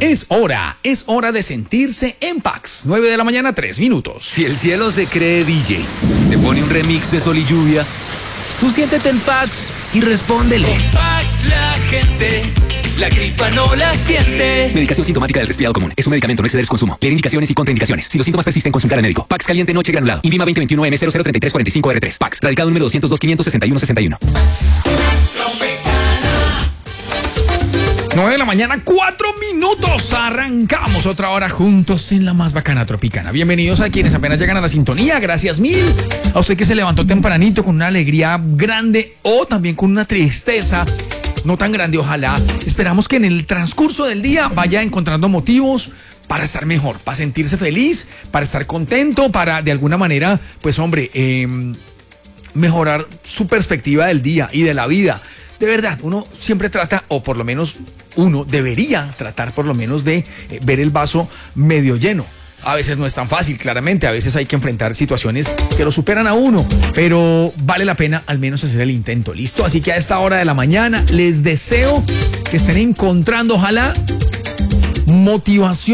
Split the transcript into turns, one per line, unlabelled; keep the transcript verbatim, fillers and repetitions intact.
Es hora, es hora de sentirse en Pax. nueve de la mañana, tres minutos.
Si el cielo se cree D J y te pone un remix de Sol y Lluvia, tú siéntete en Pax y respóndele.
Con Pax la gente, la gripa no la siente.
Medicación sintomática del resfriado común. Es un medicamento, no exceder su consumo. Leer indicaciones y contraindicaciones. Si los síntomas persisten, consultar al médico. Pax caliente noche granulado. Invima veinte veintiuno M cero cero treinta y tres cuarenta y cinco R tres. Pax. Radicado número doscientos dos quinientos sesenta y uno sesenta y uno.
nueve de la mañana, cuatro minutos. Arrancamos otra hora juntos en la más bacana tropicana. Bienvenidos a quienes apenas llegan a la sintonía. Gracias mil. A usted que se levantó tempranito con una alegría grande o también con una tristeza no tan grande, ojalá. Esperamos que en el transcurso del día vaya encontrando motivos para estar mejor, para sentirse feliz, para estar contento, para de alguna manera, pues hombre, eh, mejorar su perspectiva del día y de la vida. De verdad, uno siempre trata, o por lo menos uno debería tratar por lo menos de eh, ver el vaso medio lleno. A veces no es tan fácil, claramente, a veces hay que enfrentar situaciones que lo superan a uno, pero vale la pena al menos hacer el intento, ¿listo? Así que a esta hora de la mañana les deseo que estén encontrando, ojalá, motivación